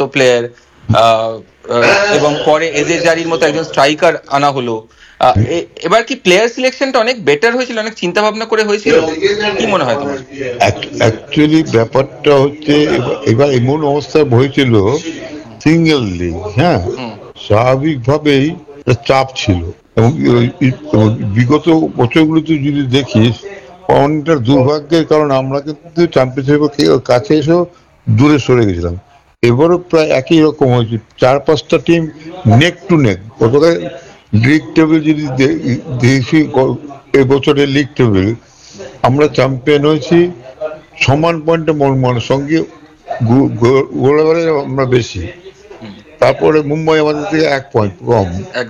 Player, এবং পরে এজে জারির মতো একজন স্ট্রাইকার আনা হলো। এবার কি প্লেয়ার সিলেকশনটা অনেক বেটার হয়েছিল, অনেক চিন্তা ভাবনা করে হয়েছিল, কি মনে হয় তোমার? অ্যাকচুয়ালি ব্যাপারটা হচ্ছে এবার এমন অবস্থা হয়েছিল সিঙ্গেললি, হ্যাঁ, স্বাভাবিকভাবেই চাপ ছিল। এবং বিগত বছরগুলোতে যদি দেখিস অনেকটা দুর্ভাগ্যের কারণ আমরা কিন্তু চ্যাম্পিয়নশিপের কাছে এসেও দূরে সরে গেছিলাম। এবারও প্রায় একই রকম হয়েছে, 4-5টা টিম নেক টু নেক। লিগ টেবিল যদি দেখি এবছরের লিগ টেবিল আমরা চ্যাম্পিয়ন হয়েছি সমান পয়েন্টে মোহনবাগানের সঙ্গে, গোলাবারে আমরা বেশি। তারপরে মুম্বাই আমাদের থেকে 1 পয়েন্ট কম।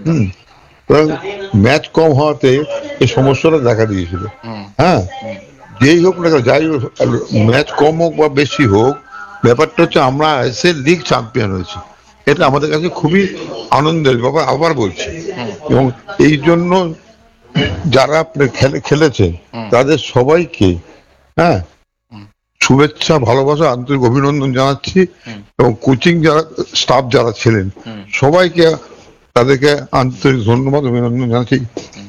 ম্যাচ কম হওয়াতে এই সমস্যাটা দেখা দিয়েছিল। হ্যাঁ, যেই হোক না, যাই হোক, ম্যাচ কম হোক বা বেশি হোক, ব্যাপারটা হচ্ছে আমরা এসে লিগ চ্যাম্পিয়ন হয়েছি। এটা আমাদের কাছে খুবই আনন্দের ব্যাপার, আবার বলছি। এবং এই জন্য যারা খেলেছে তাদের সবাইকে, হ্যাঁ, শুভেচ্ছা, ভালোবাসা, আন্তরিক অভিনন্দন জানাচ্ছি। এবং কোচিং যারা স্টাফ যারা ছিলেন সবাইকে তাদেরকে আন্তরিক ধন্যবাদ, অভিনন্দন জানাচ্ছি।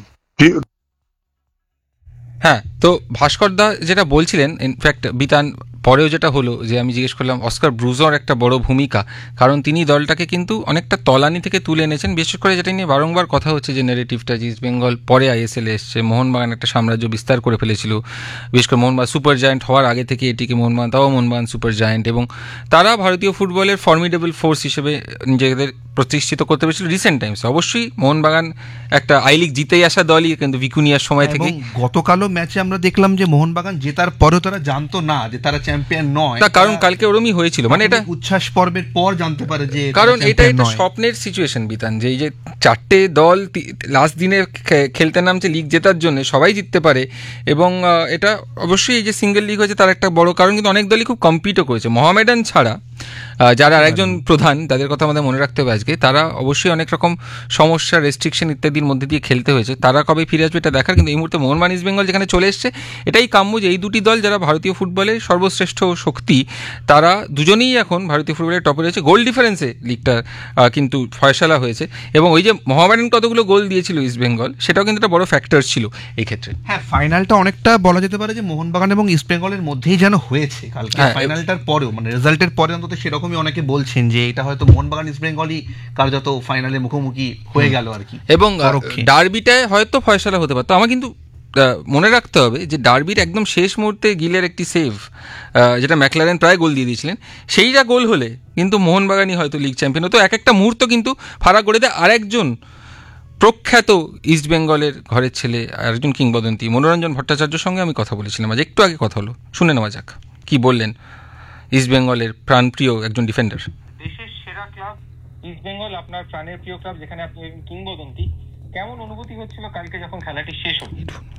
হ্যাঁ, তো ভাস্কর দা যেটা বলছিলেন, ইনফ্যাক্ট বিতান পরেও যেটা হলো যে আমি জিজ্ঞেস করলাম অস্কার ব্রুজোর একটা বড় ভূমিকা, কারণ তিনি দলটাকে কিন্তু অনেকটা তলানি থেকে তুলে এনেছেন। বিশেষ করে যেটা নিয়ে বারংবার কথা হচ্ছে যে নেগেটিভটা, যে ইস্ট বেঙ্গল পরে আইএসএলে এসছে, মোহনবাগান একটা সাম্রাজ্য বিস্তার করে ফেলেছিল, বিশেষ করে মোহনবাগান সুপার জায়ান্ট হওয়ার আগে থেকে এটিকে মোহনবাগান, তাও মোহনবাগান সুপার জায়ান্ট, এবং তারা ভারতীয় ফুটবলের ফর্মিডেবল ফোর্স হিসেবে নিজেদের প্রতিষ্ঠিত করতে পেরেছিল রিসেন্ট টাইমস। অবশ্যই মোহনবাগান একটা আই লিগ জিতেই আসা দলই, কিন্তু ভিকুনিয়ার সময় থেকে। গতকালও ম্যাচে আমরা দেখলাম যে মোহনবাগান জেতার পরেও তারা জানতো না যে তারা চ্যাম্পিয়ন নয়, কারণ কালকে ওরমই হয়েছিল, মানে এটা উচ্ছ্বাস পর্বের পর জানতে পারে যে, কারণ এটা একটা স্বপ্নের সিচুয়েশন বিতান, যে এই যে 4টে দল লাস্ট দিনে খেলতে নামছে লিগ জেতার জন্য, সবাই জিততে পারে। এবং এটা অবশ্যই এই যে সিঙ্গেল লিগ হয়েছে তার একটা বড় কারণ, কিন্তু অনেক দলই খুব কম্পিটও করেছে। মোহামেডান ছাড়া যারা আরেকজন প্রধান, তাদের কথা আমাদের মনে রাখতে হবে আজকে, তারা অবশ্যই অনেক রকম সমস্যা, রেস্ট্রিকশন ইত্যাদির মধ্যে দিয়ে খেলতে হয়েছে। তারা কবে ফিরে আসবে এটা দেখার, কিন্তু এই মুহূর্তে মোহনবাগান ইস্ট বেঙ্গল যেখানে চলে এসছে, এটাই কাম্য যে এই দুটি দল যারা ভারতীয় ফুটবলের সর্বশ্রেষ্ঠ শক্তি, তারা দুজনেই এখন ভারতীয় ফুটবলের টপে রয়েছে। গোল ডিফারেন্সে লিগটা কিন্তু ফয়সালা হয়েছে, এবং ওই যে মোহামেডান কতগুলো গোল দিয়েছিল ইস্ট বেঙ্গল, সেটাও কিন্তু একটা বড় ফ্যাক্টর ছিল এই ক্ষেত্রে। হ্যাঁ, ফাইনালটা অনেকটা বলা যেতে পারে যে মোহনবাগান এবং ইস্ট বেঙ্গলের মধ্যেই যেন হয়েছে কালকে। ফাইনালটার পরেও, মানে রেজাল্টের পরে অন্তত সেরকমই অনেকে বলছেন যে এটা হয়তো মোহনবাগান ইস্ট বেঙ্গলই কার্যত ফাইনালে মুখোমুখি হয়ে গেল আর কি। এবং ডার্বিটায় হয়তো ফয়সালা হতে পারতো। আমার কিন্তু মনে রাখতে হবে যে ডার্বির একদম শেষ মুহূর্তে গিলের একটি সেভ, যেটা ম্যাকলারেন প্রায় গোল দিয়ে দিয়েছিলেন, সেইটা গোল হলে কিন্তু মোহনবাগানই হয়তো লিগ চ্যাম্পিয়ন হতো। এক একটা মুহূর্ত কিন্তু ফারাক করে দেয়। আরেকজন প্রখ্যাত ইস্ট বেঙ্গলের ঘরের ছেলে, আরেকজন কিংবদন্তি মনোরঞ্জন ভট্টাচার্যের সঙ্গে আমি কথা বলেছিলাম আজ, একটু আগে কথা হলো, শুনে নেওয়া যাক কি বললেন ইস্ট বেঙ্গলের প্রাণপ্রিয় একজন ডিফেন্ডার। দেশের সেরা ক্লাব ইস্ট বেঙ্গল, আপনার প্রাণের প্রিয় ক্লাব, যেখানে আপনি কিংবদন্তি, কেমন অনুভূতি হচ্ছিল কালকে যখন খেলাটি শেষ হল?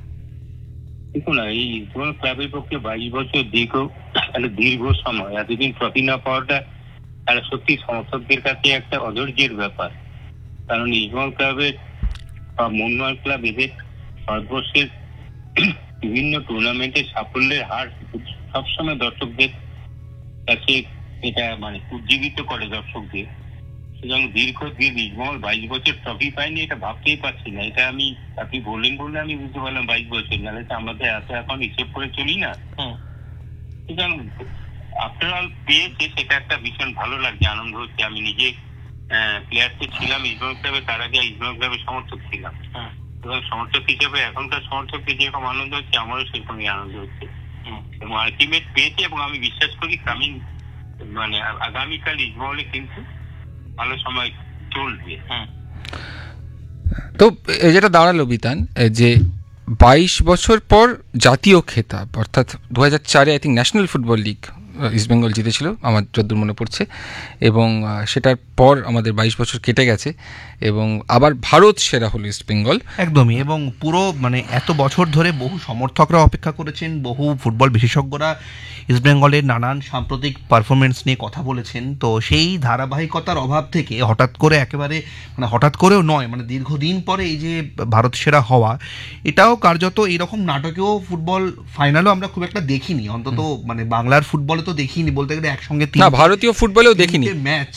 দেখুন, এই ইস্টবেঙ্গল ক্লাবের পক্ষে 22 বছর দীর্ঘ সময় এতদিন ট্রফি না পাওয়াটা সত্যি সমর্থকদের কাছে একটা অধৈর্যের ব্যাপার। কারণ ইস্টবেঙ্গল ক্লাবের বা মোহনবাগান ক্লাব এদের ভারতবর্ষের বিভিন্ন টুর্নামেন্টের সাফল্যের হার সবসময় দর্শকদের কাছে এটা মানে উজ্জীবিত করে দর্শকদের। সুতরাং দীর্ঘদিন ইস্টবেঙ্গল 22 বছর ট্রফি পায়নি, এটা ভাবতেই পারছি না। এটা আপনি বললেন বলে আমি বুঝতে পারলাম 22 বছর, নাহলে তো আমাদের এত এখন হিসেব করে চলি না। সুতরাং আফটার অল পেয়েছে, সেটা একটা ভীষণ ভালো লাগছে, আনন্দ হচ্ছে। আমি নিজে প্লেয়ার তো ছিলাম ইস্টবেঙ্গল ক্লাবে, তার আগে ইস্টবেঙ্গল ক্লাবের সমর্থক ছিলাম, এবং সমর্থক হিসেবে এখনকার সমর্থককে যেরকম আনন্দ হচ্ছে আমারও সেরকমই আনন্দ হচ্ছে। এবং আলটিমেট পেয়েছে, এবং আমি বিশ্বাস করি মানে আগামীকাল ইস্টবেঙ্গলে কিন্তু ভালো সময় চলবে। তো যেটা দাঁড়ালো বিতান, যে 22 বছর পর জাতীয় খেতাব, অর্থাৎ 2004-এ I think national football league East Bengal জিতেছিল আমার যতদূর মনে পড়ছে, এবং সেটার পর আমাদের 22 বছর কেটে গেছে, এবং আবার ভারত সেরা হলো ইস্টবেঙ্গল। একদমই, এবং পুরো মানে এত বছর ধরে বহু সমর্থকরা অপেক্ষা করেছেন, বহু ফুটবল বিশেষজ্ঞরা ইস্টবেঙ্গলের নানান সাম্প্রতিক পারফরমেন্স নিয়ে কথা বলেছেন। তো সেই ধারাবাহিকতার অভাব থেকে হঠাৎ করে, একেবারে মানে হঠাৎ করেও নয়, মানে দীর্ঘদিন পরে এই যে ভারত সেরা হওয়া, এটাও কার্যত এইরকম নাটকীয় ফুটবল ফাইনালও আমরা খুব একটা দেখিনি, অন্তত মানে বাংলার ফুটবলে তো দেখিনি বলতে গেলে, একসঙ্গে ভারতীয় ফুটবলেও দেখিনি ম্যাচ